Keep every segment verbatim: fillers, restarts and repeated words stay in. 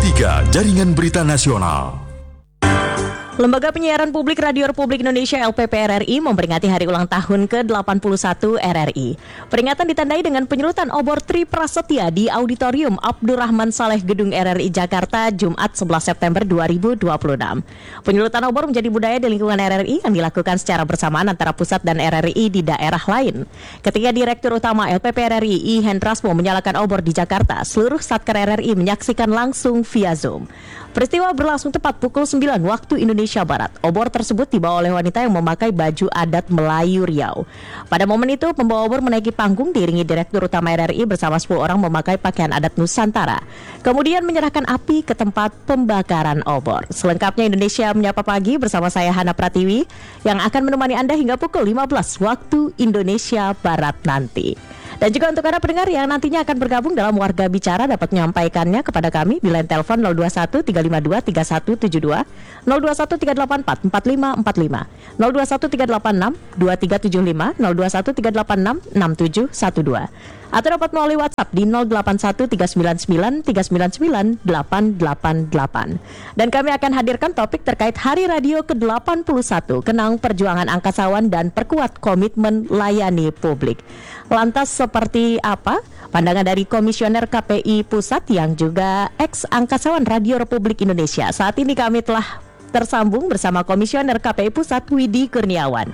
tiga Jaringan Berita Nasional. Lembaga Penyiaran Publik Radio Republik Indonesia L P P R R I memperingati hari ulang tahun ke delapan puluh satu R R I. Peringatan ditandai dengan penyelutan obor Tri Prasetya di Auditorium Abdurrahman Saleh Gedung R R I Jakarta Jumat sebelas September dua ribu dua puluh enam. Penyelutan obor menjadi budaya di lingkungan R R I yang dilakukan secara bersamaan antara pusat dan R R I di daerah lain. Ketika Direktur Utama L P P R R I I Hendrasmo menyalakan obor di Jakarta, seluruh Satker R R I menyaksikan langsung via Zoom. Peristiwa berlangsung tepat pukul sembilan waktu Indonesia Barat. Obor tersebut dibawa oleh wanita yang memakai baju adat Melayu Riau. Pada momen itu, pembawa obor menaiki panggung diiringi Direktur Utama R R I bersama sepuluh orang memakai pakaian adat Nusantara. Kemudian menyerahkan api ke tempat pembakaran obor. Selengkapnya Indonesia Menyapa Pagi bersama saya Hana Pratiwi yang akan menemani Anda hingga pukul lima belas waktu Indonesia Barat nanti. Dan juga untuk Anda pendengar yang nantinya akan bergabung dalam Warga Bicara dapat menyampaikannya kepada kami di line telepon nol dua satu tiga lima dua tiga satu tujuh dua, nol dua satu tiga delapan empat empat lima empat lima, nol dua satu tiga delapan enam dua tiga tujuh lima, nol dua satu tiga delapan enam enam tujuh satu dua. Atau dapat melalui WhatsApp di nol delapan satu tiga sembilan sembilan tiga sembilan sembilan delapan delapan delapan. Dan kami akan hadirkan topik terkait Hari Radio ke delapan puluh satu, kenang perjuangan angkasawan dan perkuat komitmen layani publik. Lantas seperti apa pandangan dari Komisioner K P I Pusat yang juga ex-angkasawan Radio Republik Indonesia? Saat ini kami telah tersambung bersama Komisioner K P I Pusat Widi Kurniawan.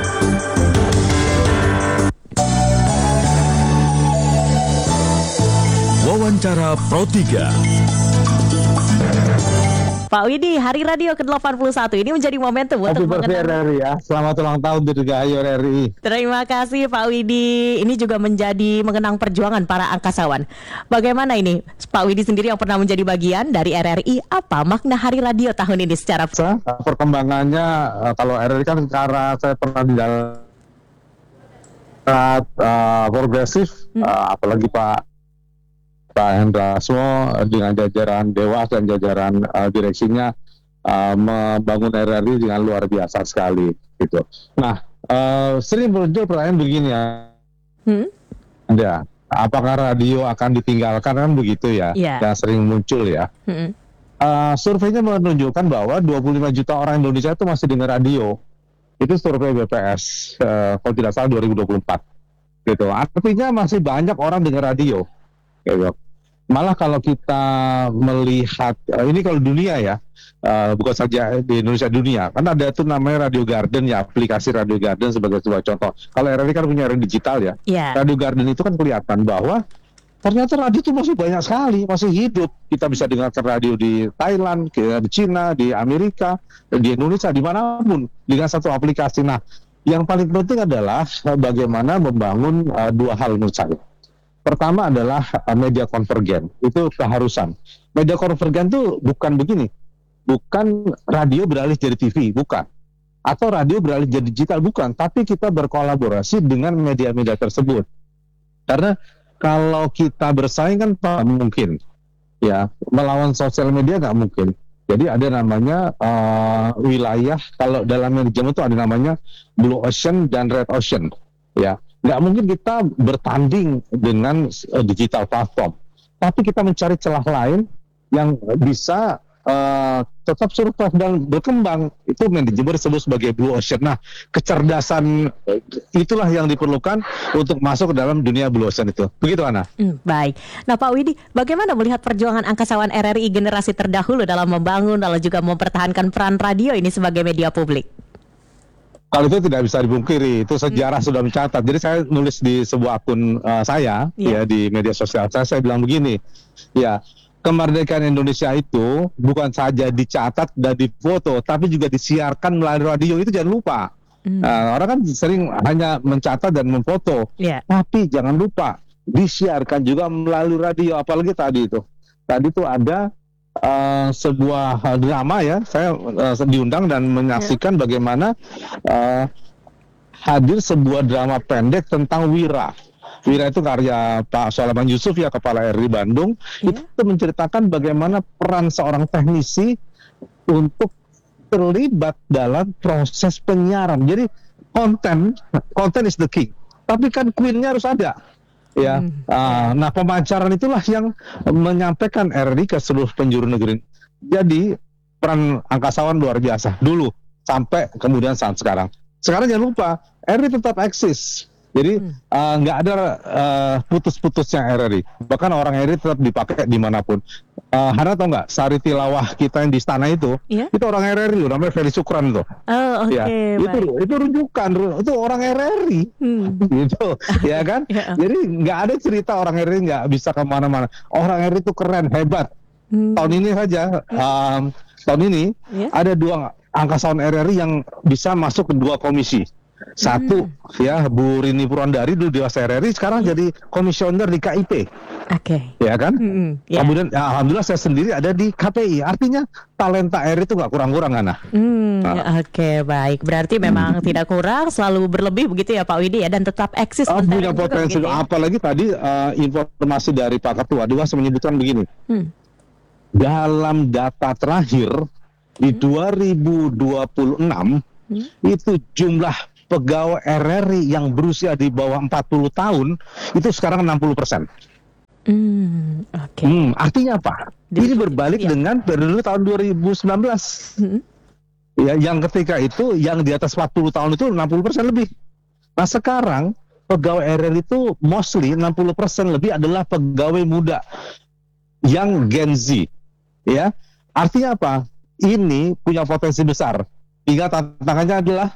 Wawancara Pro tiga. Pak Widi, Hari Radio ke delapan puluh satu ini menjadi momentum untuk mengenang R R I ya. Selamat ulang tahun Dirgahayu R R I. Terima kasih Pak Widi. Ini juga menjadi mengenang perjuangan para angkasawan. Bagaimana ini Pak Widi sendiri yang pernah menjadi bagian dari R R I, apa makna Hari Radio tahun ini secara perkembangannya? Kalau R R I kan karena saya pernah di dalam uh, progresif, hmm. uh, apalagi Pak Pak Hendrasmo dengan jajaran Dewas dan jajaran uh, direksinya uh, membangun R R I dengan luar biasa sekali gitu. Nah, uh, sering muncul pertanyaan begini ya, hmm? ya, apakah radio akan ditinggalkan, kan begitu ya? Yeah. Dan sering muncul ya. Hmm. Uh, surveinya menunjukkan bahwa dua puluh lima juta orang Indonesia itu masih dengar radio. Itu survei B P S uh, kalau tidak salah dua ribu dua puluh empat. Gitu. Artinya masih banyak orang dengar radio. Gitu. Malah kalau kita melihat uh, ini kalau dunia ya, uh, bukan saja di Indonesia, dunia kan ada tuh namanya Radio Garden ya, aplikasi Radio Garden sebagai sebuah contoh. Kalau R R I kan punya radio digital ya, yeah. Radio Garden itu kan kelihatan bahwa ternyata radio itu masih banyak sekali, masih hidup. Kita bisa dengarkan radio di Thailand, di Cina, di Amerika, di Indonesia, dimanapun dengan satu aplikasi. Nah, yang paling penting adalah bagaimana membangun uh, dua hal menurut saya. Pertama adalah media konvergen, itu keharusan. Media konvergen itu bukan begini, bukan radio beralih jadi T V, bukan. Atau radio beralih jadi digital, bukan. Tapi kita berkolaborasi dengan media-media tersebut. Karena kalau kita bersaing kan tak mungkin, ya melawan sosial media nggak mungkin. Jadi ada namanya uh, wilayah, kalau dalam manajemen itu ada namanya Blue Ocean dan Red Ocean, ya. Nggak mungkin kita bertanding dengan uh, digital platform, tapi kita mencari celah lain yang bisa uh, tetap survive dan berkembang. Itu manajemen disebut sebagai Blue Ocean. Nah, kecerdasan uh, itulah yang diperlukan untuk masuk ke dalam dunia Blue Ocean itu. Begitu, Ana. Hmm, baik. Nah, Pak Widi, bagaimana melihat perjuangan angkasawan R R I generasi terdahulu dalam membangun lalu juga mempertahankan peran radio ini sebagai media publik? Kalau itu tidak bisa dipungkiri, itu sejarah hmm. sudah mencatat. Jadi saya nulis di sebuah akun uh, saya, yeah. ya di media sosial saya, saya bilang begini, ya kemerdekaan Indonesia itu bukan saja dicatat dan difoto, tapi juga disiarkan melalui radio, itu jangan lupa. Hmm. Uh, orang kan sering hanya mencatat dan memfoto, yeah. tapi jangan lupa disiarkan juga melalui radio, apalagi tadi itu. Tadi itu ada Uh, sebuah drama ya, saya uh, diundang dan menyaksikan yeah. bagaimana uh, hadir sebuah drama pendek tentang Wira. Wira itu karya Pak Sulaiman Yusuf ya, Kepala R R I Bandung. Yeah. Itu menceritakan bagaimana peran seorang teknisi untuk terlibat dalam proses penyiaran. Jadi konten, konten is the key. Tapi kan queen-nya harus ada. Ya, Hmm. ah, nah pemacaran itulah yang menyampaikan R R I ke seluruh penjuru negeri. Jadi peran angkasawan luar biasa dulu sampai kemudian saat sekarang. Sekarang jangan lupa R R I tetap eksis. Jadi Hmm. ah, nggak ada ah, putus-putusnya R R I. Bahkan orang R R I tetap dipakai dimanapun. Ah, Hana tahu nggak, Sari Tilawah kita yang di istana itu, Iya. itu orang R R I loh, namanya Ferry Sukran tuh. Oh, oke, Ya, itu baik. itu rujukan, itu orang R R I. Hmm. Gitu, ya kan? Ya. Jadi nggak ada cerita orang R R I nggak bisa kemana-mana. Orang R R I itu keren, hebat. Hmm. Tahun ini saja, um, tahun ini Ya. ada dua angkasawan R R I yang bisa masuk ke dua komisi. Satu, ya Bu Rini Purwandari dulu di R R I, sekarang jadi komisioner di K I P, Oke. ya kan? Hmm. Ya. Kemudian, ya, alhamdulillah saya sendiri ada di K P I. Artinya talenta R R I itu nggak kurang-kurang, Ana. Hmm, Ah. oke, baik. Berarti memang tidak kurang, selalu berlebih begitu ya Pak Widi ya, dan tetap eksis. Uh, lestari punya juga potensi. begitu ya? Apalagi tadi uh, informasi dari Pak Ketua Dewas menyebutkan begini. Hmm. Dalam data terakhir di dua ribu dua puluh enam Hmm. itu jumlah pegawai R R I yang berusia di bawah empat puluh tahun itu sekarang enam puluh persen. Hmm, oke. Hmm, artinya apa? Jadi Ini berbalik ya. dengan periode tahun dua ribu sembilan belas. Hmm. Ya, yang ketika itu yang di atas empat puluh tahun itu enam puluh persen lebih. Nah, sekarang pegawai R R I itu mostly enam puluh persen lebih adalah pegawai muda yang Gen Z. Ya. Artinya apa? Ini punya potensi besar. Hingga tantangannya adalah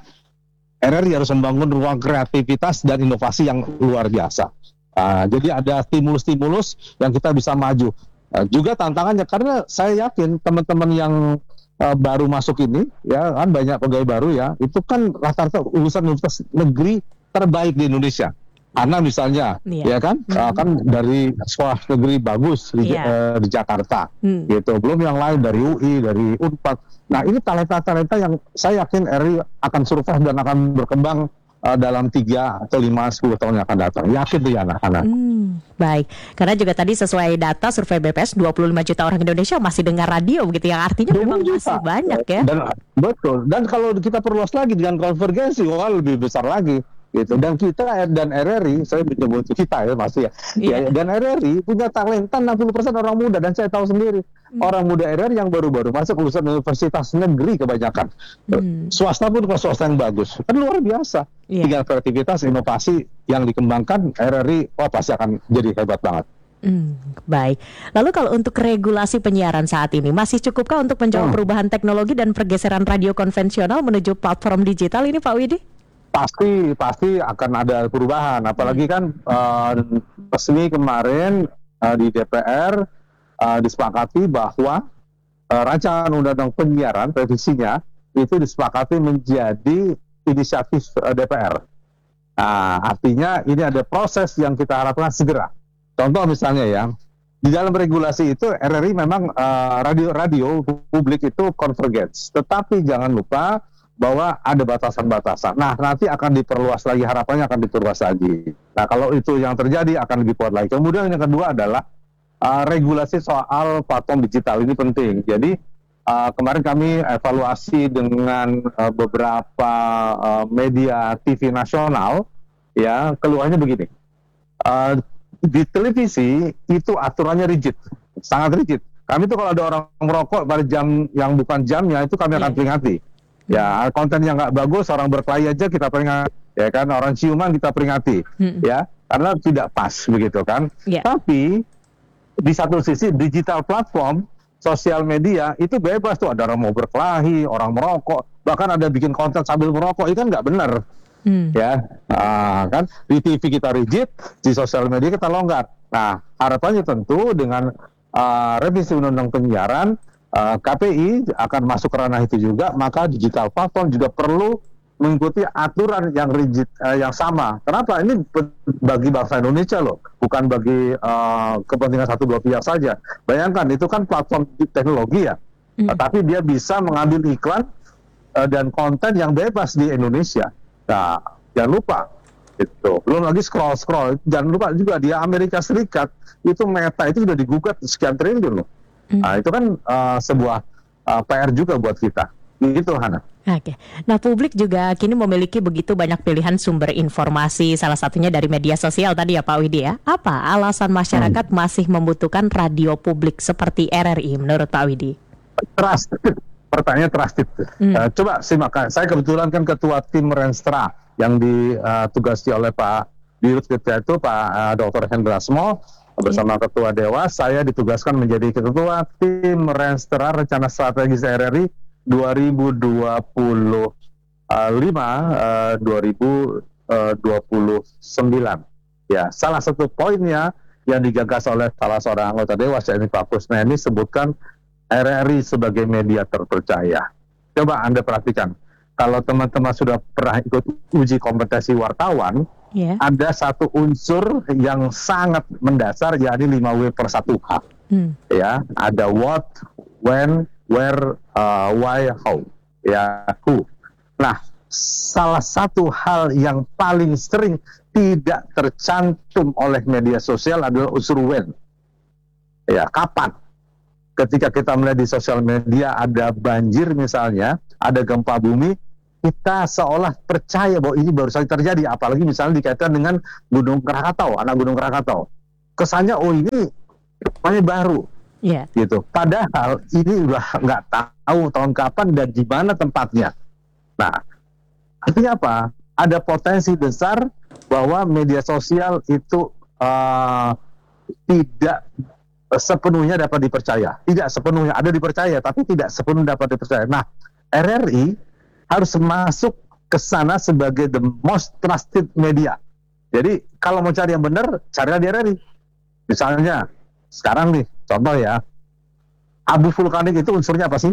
R R I harus membangun ruang kreativitas dan inovasi yang luar biasa. Uh, jadi ada stimulus-stimulus yang kita bisa maju. Uh, juga tantangannya karena saya yakin teman-teman yang uh, baru masuk ini, ya kan banyak pegawai baru ya, itu kan rata-rata lulusan universitas negeri terbaik di Indonesia. Karena misalnya, Iya. ya kan, Mhm. uh, kan dari sekolah negeri bagus di, Iya. uh, di Jakarta, Hmm. gitu. Belum yang lain dari U I, dari Unpad. Nah ini talenta-talenta yang saya yakin R I akan survive dan akan berkembang uh, dalam tiga atau lima sepuluh tahun yang akan datang. Yakin tuh ya anak-anak. Hmm, baik. Karena juga tadi sesuai data survei B P S, dua puluh lima juta orang Indonesia masih dengar radio begitu, yang artinya memang masih banyak ya. Dan betul. Dan kalau kita perluas lagi dengan konvergensi, wah lebih besar lagi. Gitu. Dan kita dan R R I, saya menyebut kita ya masih ya, Iya. ya dan R R I punya talenta enam puluh persen orang muda, dan saya tahu sendiri Hmm. orang muda R R I yang baru-baru masuk lulusan universitas negeri kebanyakan. Hmm. Swasta pun kalau swasta yang bagus, kan luar biasa. Iya. Tinggal kreativitas, inovasi yang dikembangkan, R R I wah pasti akan jadi hebat banget. Hmm, baik. Lalu kalau untuk regulasi penyiaran saat ini, masih cukupkah untuk menjawab Hmm. perubahan teknologi dan pergeseran radio konvensional menuju platform digital ini Pak Widi? Pasti, pasti akan ada perubahan. Apalagi kan uh, resmi kemarin uh, di D P R uh, disepakati bahwa uh, rancangan undang-undang penyiaran revisinya itu disepakati menjadi inisiatif uh, D P R. Nah, artinya ini ada proses yang kita harapkan segera. Contoh misalnya ya, di dalam regulasi itu R R I memang uh, radio-radio publik itu convergence, tetapi jangan lupa bahwa ada batasan-batasan. Nah, nanti akan diperluas lagi, harapannya akan diperluas lagi. Nah, kalau itu yang terjadi akan lebih kuat lagi. Kemudian yang kedua adalah uh, regulasi soal platform digital, ini penting. Jadi uh, kemarin kami evaluasi dengan uh, beberapa uh, media T V nasional, ya keluarnya begini. Uh, di televisi itu aturannya rigid, sangat rigid. Kami tuh kalau ada orang merokok pada jam yang bukan jamnya itu kami akan peringati. Ya, konten yang nggak bagus, orang berkelahi aja kita peringati, ya kan, orang ciuman kita peringati, Hmm. ya, karena tidak pas begitu kan. Ya. Tapi di satu sisi digital platform, sosial media itu bebas tuh, ada orang mau berkelahi, orang merokok, bahkan ada bikin konten sambil merokok, itu kan nggak benar, Hmm. ya, nah, kan di T V kita rigid, di sosial media kita longgar. Nah, harapannya tentu dengan uh, revisi undang-undang penyiaran, Uh, K P I akan masuk ke ranah itu juga, maka digital platform juga perlu mengikuti aturan yang rigid, uh, yang sama. Kenapa? Ini bagi bangsa Indonesia loh, bukan bagi uh, kepentingan satu dua pihak saja. Bayangkan, itu kan platform teknologi ya, Hmm. tapi dia bisa mengambil iklan uh, dan konten yang bebas di Indonesia. Nah, jangan lupa, itu belum lagi scroll-scroll. Jangan lupa juga di Amerika Serikat itu Meta itu sudah digugat sekian triliun loh. Hmm. Nah, itu kan uh, sebuah uh, P R juga buat kita. Gitu, Hana. Oke, nah publik juga kini memiliki begitu banyak pilihan sumber informasi, salah satunya dari media sosial tadi ya Pak Widi ya. Apa alasan masyarakat hmm. masih membutuhkan radio publik seperti R R I menurut Pak Widi? Trusted, pertanyaannya trusted. Hmm. Uh, coba simak, saya kebetulan kan ketua tim Renstra yang ditugasi oleh Pak Dirut kita itu Pak uh, Doktor Hendrasmo bersama yeah. Ketua Dewas. Saya ditugaskan menjadi ketua tim Renstra Rencana Strategis R R I dua ribu dua puluh lima sampai dua ribu dua puluh sembilan. Ya, salah satu poinnya yang digagas oleh salah seorang anggota Dewas, yakni Pak Kusneni, sebutkan R R I sebagai media terpercaya. Coba Anda perhatikan, kalau teman-teman sudah pernah ikut uji kompetensi wartawan, yeah. ada satu unsur yang sangat mendasar, yakni lima W per satu H. Hmm. Ya, ada what, when, where, uh, why, how, ya, who. Nah, salah satu hal yang paling sering tidak tercantum oleh media sosial adalah unsur when. Ya, kapan? Ketika kita melihat di sosial media ada banjir misalnya, ada gempa bumi, kita seolah percaya bahwa ini baru saja terjadi, apalagi misalnya dikaitkan dengan Gunung Krakatau, anak Gunung Krakatau. Kesannya, oh ini namanya baru. Yeah. Gitu. Padahal ini udah nggak tahu tahun kapan dan di mana tempatnya. Nah, artinya apa? Ada potensi besar bahwa media sosial itu uh, tidak sepenuhnya dapat dipercaya. Tidak sepenuhnya ada dipercaya, tapi tidak sepenuhnya dapat dipercaya. Nah, R R I harus masuk ke sana sebagai the most trusted media. Jadi kalau mau cari yang benar, carilah di R R I. Misalnya sekarang nih, contoh ya, abu vulkanik itu unsurnya apa sih?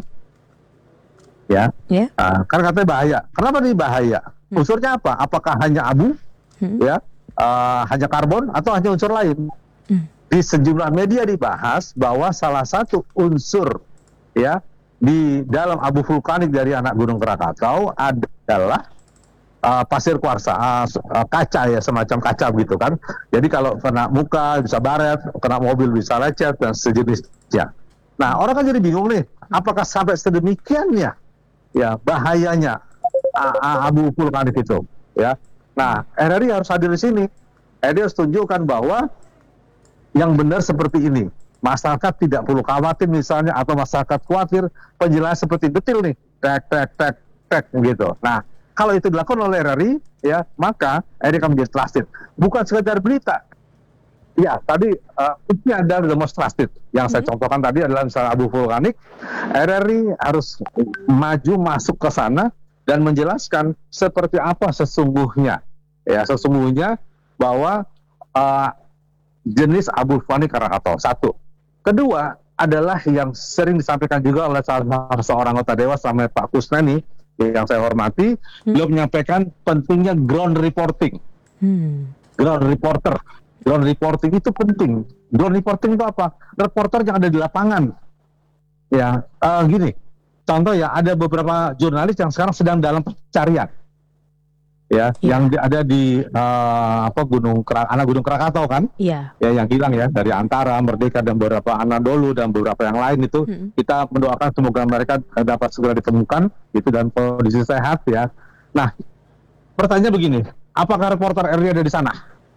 Ya, yeah. uh, kan katanya bahaya. Kenapa ini bahaya? Hmm. Unsurnya apa? Apakah hanya abu, hmm. ya, uh, hanya karbon, atau hanya unsur lain? Hmm. Di sejumlah media dibahas bahwa salah satu unsur, ya, di dalam abu vulkanik dari anak Gunung Krakatau adalah uh, pasir kuarsa, uh, kaca ya, semacam kaca gitu kan. Jadi kalau kena muka bisa baret, kena mobil bisa lecet dan sejenisnya. Nah, orang kan jadi bingung nih, apakah sampai sedemikiannya ya bahayanya uh, abu vulkanik itu, ya. Nah, R R I harus hadir di sini. R R I harus tunjukkan bahwa yang benar seperti ini. Masyarakat tidak perlu khawatir misalnya, atau masyarakat khawatir penjelasan seperti detail nih, tek tek tek tek gitu. Nah, kalau itu dilakukan oleh R R I, ya, maka R R I akan menjadi trusted. Bukan sekedar berita. Ya, tadi uh, ini ada the most trusted. Yang saya contohkan tadi adalah misalnya abu vulkanik. R R I harus maju masuk ke sana dan menjelaskan seperti apa sesungguhnya. Ya, sesungguhnya bahwa uh, jenis abu vulkanik Krakatau. Satu. Kedua adalah yang sering disampaikan juga oleh salah seorang anggota Dewas sama Pak Kusneni yang saya hormati, hmm. beliau menyampaikan pentingnya ground reporting. Hmm. Ground reporter. Ground reporting itu penting. Ground reporting itu apa? Reporter yang ada di lapangan. Ya, uh, gini. Contoh ya, ada beberapa jurnalis yang sekarang sedang dalam pencarian. Ya, yeah. yang di, ada di uh, apa Gunung anak Gunung Krakatau kan? Iya. Yeah. Ya, yang hilang ya dari Antara, Merdeka dan beberapa Anadolu dan beberapa yang lain itu, hmm. kita mendoakan semoga mereka dapat segera ditemukan itu dan kondisi sehat ya. Nah, pertanyaan begini, apakah reporter R R I ada di sana?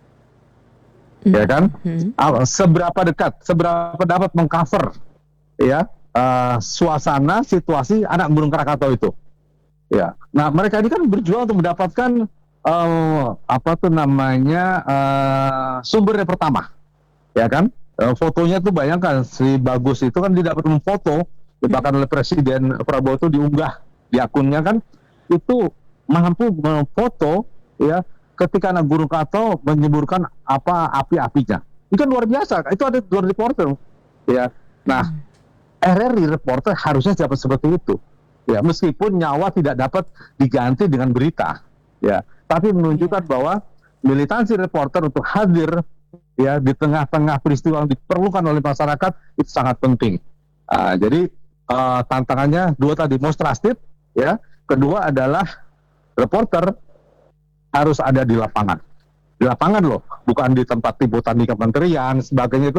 Hmm. Ya kan? Hmm. Seberapa dekat, seberapa dapat mengcover ya uh, suasana situasi anak Gunung Krakatau itu? Ya, nah mereka ini kan berjuang untuk mendapatkan uh, apa tuh namanya uh, sumber yang pertama, ya kan? Uh, fotonya tuh bayangkan si Bagus itu kan tidak dapat memfoto, bahkan oleh Presiden Prabowo itu diunggah di akunnya kan, itu mampu memfoto ya ketika anak Gunung Krakatau menyemburkan apa api-apinya. Itu kan luar biasa. Itu ada dua reporter, ya. Nah, R R I reporter harusnya dapat seperti itu. Ya, meskipun nyawa tidak dapat diganti dengan berita, ya, tapi menunjukkan bahwa militansi reporter untuk hadir ya di tengah-tengah peristiwa yang diperlukan oleh masyarakat itu sangat penting. Uh, jadi uh, tantangannya dua tadi, most trusted, ya. Kedua adalah reporter harus ada di lapangan, di lapangan loh, bukan di tempat tibutan di kementerian sebagainya itu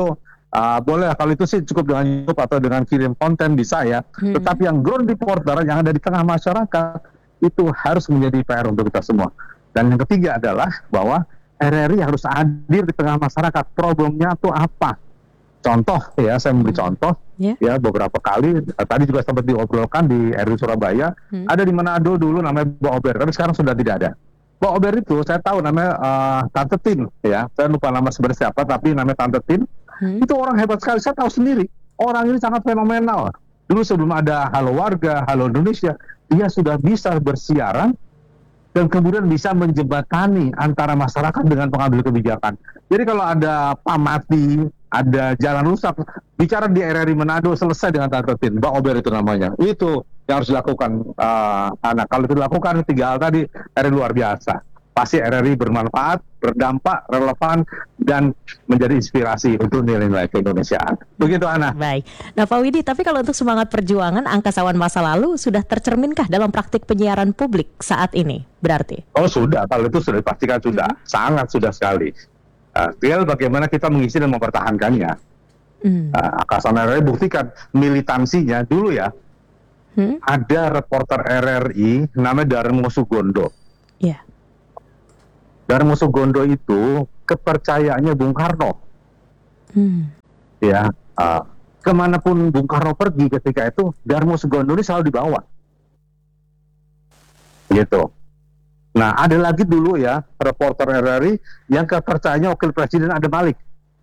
Uh, boleh kalau itu sih cukup dengan YouTube atau dengan kirim konten bisa ya. Hmm. Tetapi yang ground reporter yang ada di tengah masyarakat itu harus menjadi P R untuk kita semua. Dan yang ketiga adalah bahwa R R I harus hadir di tengah masyarakat. Problemnya itu apa? Contoh ya, saya memberi hmm. contoh yeah. ya beberapa kali. Uh, tadi juga sempat diobrolkan di R R I Surabaya. Hmm. Ada di Manado dulu namanya Mbak Ober, tapi sekarang sudah tidak ada. Mbak Ober itu saya tahu namanya uh, Tante Tin ya. Saya lupa nama sebenarnya siapa, tapi namanya Tante Tin. Hmm. Itu orang hebat sekali, saya tahu sendiri. Orang ini sangat fenomenal. Dulu sebelum ada Halo Warga, Halo Indonesia, dia sudah bisa bersiaran dan kemudian bisa menjembatani antara masyarakat dengan pengambil kebijakan. Jadi kalau ada pamati, ada jalan rusak, bicara di R R I Manado selesai dengan Tante Tin. Mbak Ober itu namanya. Itu yang harus dilakukan uh, anak. Kalau itu dilakukan, tiga hal tadi, R R I luar biasa. Pasti R R I bermanfaat, berdampak, relevan, dan menjadi inspirasi untuk nilai-nilai keindonesiaan. Begitu, Ana. Baik. Nah, Pak Widi, tapi kalau untuk semangat perjuangan angkasawan masa lalu sudah tercerminkah dalam praktik penyiaran publik saat ini? Berarti? Oh, sudah. Kalau itu sudah dipastikan sudah. Hmm. Sangat sudah sekali. Uh, tinggal bagaimana kita mengisi dan mempertahankannya. Hmm. Uh, angkasawan R R I buktikan militansinya dulu ya. Hmm? Ada reporter R R I namanya Darmo Sugondo. Iya. Yeah. Darmo Sugondo itu kepercayaannya Bung Karno, hmm. ya uh, kemanapun Bung Karno pergi ketika itu Darmo Sugondo ini selalu dibawa, gitu. Nah ada lagi dulu ya reporter R R I yang kepercayaannya Wakil Presiden Adam Malik,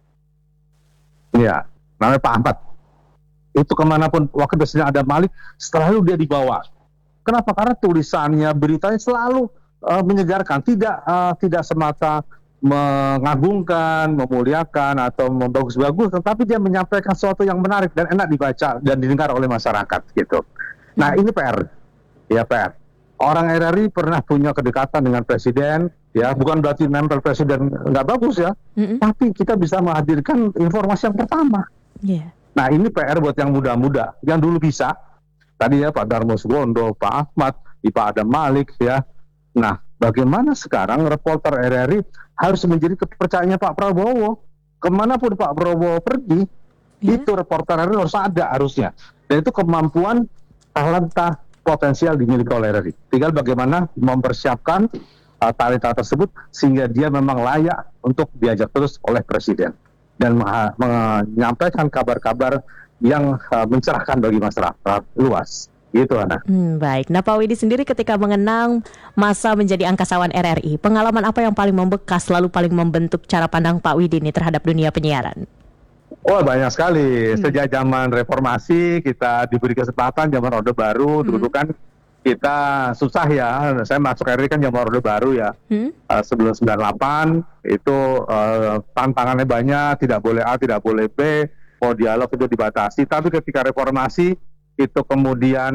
ya namanya Pak Ahmad. Itu kemanapun Wakil Presiden Adam Malik selalu dia dibawa. Kenapa? Karena tulisannya, beritanya selalu Uh, menyegarkan, tidak uh, tidak semata mengagungkan, memuliakan atau membagus-bagus, tetapi dia menyampaikan sesuatu yang menarik dan enak dibaca dan didengar oleh masyarakat gitu. Nah ini P R, ya P R. Orang R R I pernah punya kedekatan dengan presiden, ya bukan berarti nempel presiden nggak bagus ya, mm-hmm. tapi kita bisa menghadirkan informasi yang pertama. Yeah. Nah ini P R buat yang muda-muda, yang dulu bisa, tadi ya Pak Darmo Sugondo, Pak Ahmad, Pak Adam Malik ya. Nah, bagaimana sekarang reporter R R I harus menjadi kepercayaannya Pak Prabowo? Kemanapun Pak Prabowo pergi, yeah. itu reporter R R I harus ada harusnya. Dan itu kemampuan, talenta, potensial dimiliki oleh R R I. Tinggal bagaimana mempersiapkan uh, talenta tersebut sehingga dia memang layak untuk diajak terus oleh Presiden. Dan uh, menyampaikan kabar-kabar yang uh, mencerahkan bagi masyarakat luas. Gitu, Ana. Hmm, baik. Nah, Pak Widi sendiri ketika mengenang masa menjadi angkasawan R R I, pengalaman apa yang paling membekas, lalu paling membentuk cara pandang Pak Widi ini terhadap dunia penyiaran? Oh, banyak sekali. Hmm. Sejak zaman reformasi, kita diberi kesempatan zaman Orde Baru, hmm. dulu kan kita susah ya. Saya masuk R R I kan zaman Orde Baru ya. Hmm. Uh, sebelum sembilan puluh delapan, itu uh, tantangannya banyak, tidak boleh A, tidak boleh B, mau dialog itu dibatasi. Tapi ketika reformasi, itu kemudian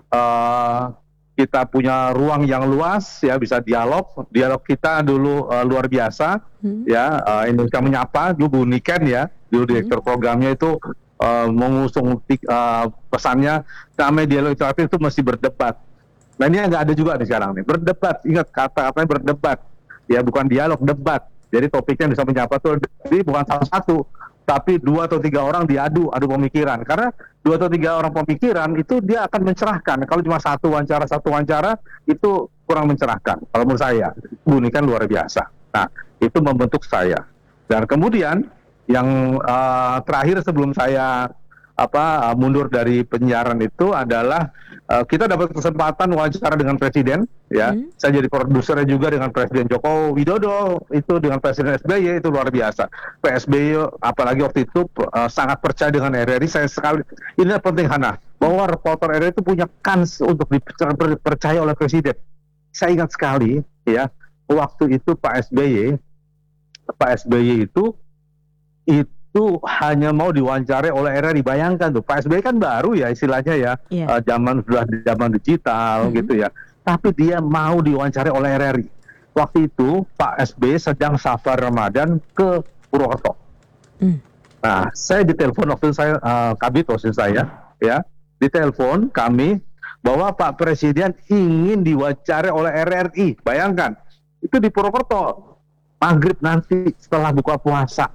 uh, kita punya ruang yang luas ya, bisa dialog dialog kita dulu uh, luar biasa hmm. ya uh, Indonesia Menyapa dulu Bu Niken ya dulu direktur hmm. programnya itu uh, mengusung uh, pesannya namanya dialog itu itu mesti berdebat. Nah ini nggak ada juga nih sekarang nih berdebat, ingat kata-katanya berdebat ya, bukan dialog, debat. Jadi topiknya bisa menyapa tuh jadi bukan salah satu tapi dua atau tiga orang diadu, adu pemikiran. Karena dua atau tiga orang pemikiran itu dia akan mencerahkan. Kalau cuma satu wawancara, satu wawancara, itu kurang mencerahkan. Kalau menurut saya, Bu ini kan luar biasa. Nah, itu membentuk saya. Dan kemudian, yang uh, terakhir sebelum saya apa mundur dari penyiaran itu adalah uh, kita dapat kesempatan wawancara dengan presiden ya. Hmm. Saya jadi produsernya juga dengan Presiden Joko Widodo, itu dengan Presiden S B Y, itu luar biasa. P S B Y apalagi waktu itu uh, sangat percaya dengan R R I. Saya sekali ini penting Hana, bahwa reporter R R I itu punya kans untuk dipercaya oleh presiden. Saya ingat sekali ya, waktu itu Pak S B Y Pak S B Y itu itu itu hanya mau diwawancarai oleh R R I. Bayangkan tuh, Pak S B Y kan baru ya istilahnya ya, yeah. uh, zaman sudah zaman digital mm-hmm. gitu ya. Tapi dia mau diwawancarai oleh R R I. Waktu itu Pak S B Y sedang safar Ramadan ke Purwokerto. Mm. Nah, saya ditelepon waktu saya uh, kabit waktu saya ya, ditelepon kami bahwa Pak Presiden ingin diwawancarai oleh R R I. Bayangkan, itu di Purwokerto maghrib nanti setelah buka puasa.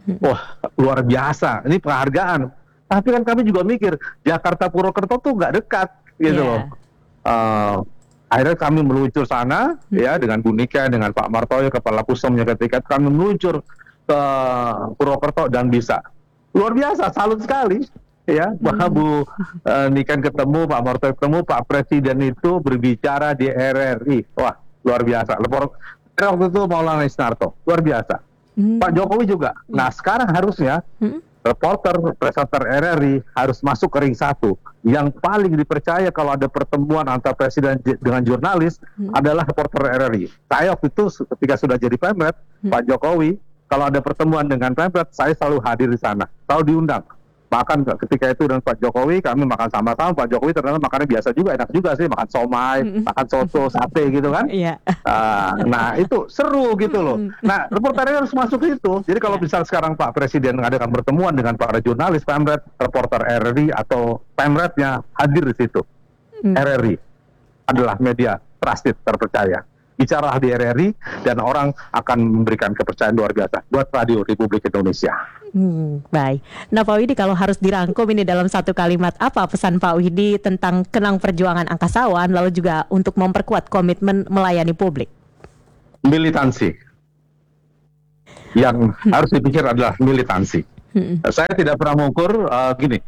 Wah, luar biasa. Ini penghargaan. Tapi kan kami juga mikir, Jakarta Purwokerto tuh nggak dekat, gitu Iya. loh. Uh, akhirnya kami meluncur sana, ya dengan Bu Nika, dengan Pak Martoyo, Kepala Pusomnya ketika itu kami meluncur ke Purwokerto dan bisa. Luar biasa, salut sekali. Ya, bahwa Bu uh, Niken ketemu, Pak Martoyo ketemu, Pak Presiden itu berbicara di R R I. Wah, luar biasa. Lepor, waktu itu Maulana Isnarto, luar biasa. Hmm. Pak Jokowi juga. Nah, sekarang harusnya Hmm. reporter, presenter R R I harus masuk ke ring satu. Yang paling dipercaya kalau ada pertemuan antara presiden j- dengan jurnalis Hmm. adalah reporter R R I. Saya waktu itu ketika sudah jadi Pemret, Hmm. Pak Jokowi, kalau ada pertemuan dengan Pemret, saya selalu hadir di sana, selalu diundang. Bahkan ketika itu dengan Pak Jokowi, kami makan sama-sama. Pak Jokowi ternyata makannya biasa juga, enak juga sih, makan somai, Hmm. makan soto, sate gitu kan. Iya. Ah, nah itu seru gitu loh. Nah reporternya harus masuk ke situ. Jadi kalau misal sekarang Pak Presiden mengadakan pertemuan dengan para jurnalis Pemret, reporter R R I atau Pemretnya hadir di situ. Hmm. R R I adalah media trusted, terpercaya. Bicaralah di R R I dan orang akan memberikan kepercayaan luar biasa buat Radio Republik Indonesia. Hmm, baik. Nah, Pak Widi, kalau harus dirangkum ini dalam satu kalimat, apa pesan Pak Widi tentang kenang perjuangan angkasawan, lalu juga untuk memperkuat komitmen melayani publik? Militansi. Yang harus dipikir adalah militansi. Hmm. Saya tidak pernah mengukur uh, gini.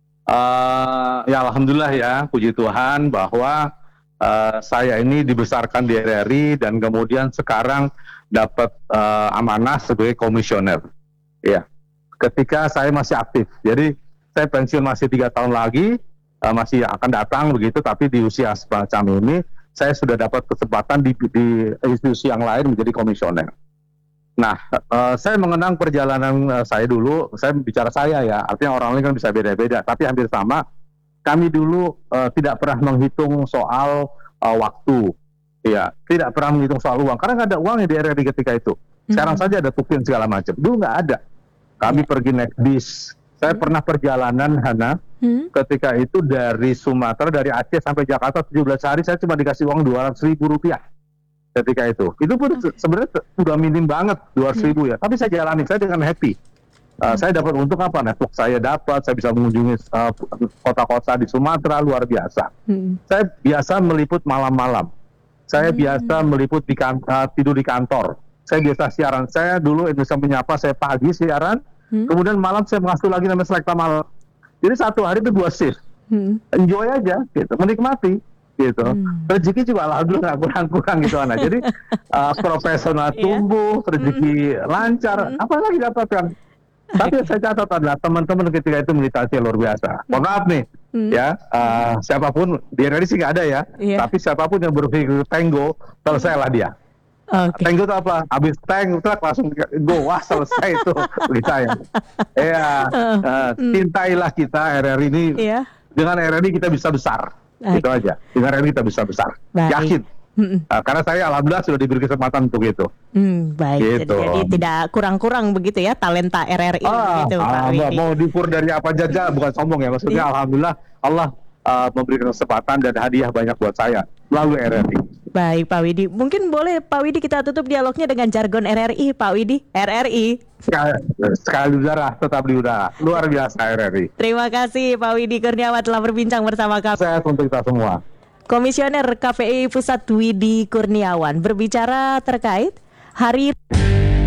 Uh, ya Alhamdulillah ya, puji Tuhan bahwa uh, saya ini dibesarkan di R R I dan kemudian sekarang dapat uh, amanah sebagai komisioner. Ya, ketika saya masih aktif. Jadi saya pensiun masih tiga tahun lagi, uh, masih akan datang begitu. Tapi di usia semacam ini, saya sudah dapat kesempatan di, di institusi yang lain menjadi komisioner. Nah, uh, saya mengenang perjalanan uh, saya dulu, saya bicara saya ya, artinya orang lain kan bisa beda-beda, tapi hampir sama. Kami dulu uh, tidak pernah menghitung soal uh, waktu, ya, tidak pernah menghitung soal uang, karena nggak ada uangnya di R R I ketika itu. Sekarang Hmm. saja ada tukin segala macam, dulu nggak ada. Kami Ya. pergi naik bis. Saya pernah perjalanan, Hana, Hmm. ketika itu dari Sumatera, dari Aceh sampai Jakarta tujuh belas hari, saya cuma dikasih uang dua ratus ribu rupiah. Ketika itu, itu pun se- sebenarnya se- udah minim banget dua ratus ribu ya. Tapi saya jalani, saya dengan happy. Uh, saya dapat untung apa? Network saya dapat, saya bisa mengunjungi uh, kota-kota di Sumatera luar biasa. Hmm. Saya biasa meliput malam-malam. Saya Hmm. biasa meliput di kan- uh, tidur di kantor. Saya biasa siaran. Saya dulu Indonesia Menyapa, saya pagi siaran, Hmm. kemudian malam saya mengasuh lagi namanya Selekta Malam. Jadi satu hari itu dua shift. Hmm. Enjoy aja, gitu, menikmati. Gitu. Hmm. Rezeki juga alhamdulillah nggak kurang-kurang gitu Ana. Jadi uh, profesional Iya. tumbuh, rezeki lancar, apa lagi dapatkan. Tapi saya catat adalah teman-teman ketika itu militansi luar biasa. Mohon maaf nih, Hmm. ya uh, siapapun di R R I sih nggak ada ya. Iya. Tapi siapapun yang berpikir tenggo, selesailah dia. Oke. Tenggo itu apa? Habis tank truk langsung go, wah selesai itu berita ya. Ya, uh, cintailah kita R R I ini. Iya. Dengan R R I kita bisa besar. Oke. Itu aja. Dengan R R I kita bisa besar. Baik. Yakin. Hmm. Uh, karena saya alhamdulillah sudah diberi kesempatan untuk itu. Hmm, baik. Jadi, Gitu. jadi tidak kurang-kurang begitu ya talenta R R I Ah, begitu, Pak ah, nggak Widi. mau diukur dari apa saja, bukan sombong ya. Maksudnya Iya. alhamdulillah Allah uh, memberikan kesempatan dan hadiah banyak buat saya melalui R R I. Baik, Pak Widi. Mungkin boleh Pak Widi kita tutup dialognya dengan jargon R R I, Pak Widi. R R I. Sekali, sekali udara, tetap di udara. Luar biasa R R I. Terima kasih Pak Widi Kurniawan telah berbincang bersama kami. Sehat untuk kita semua. Komisioner K P I Pusat Widi Kurniawan berbicara terkait Hari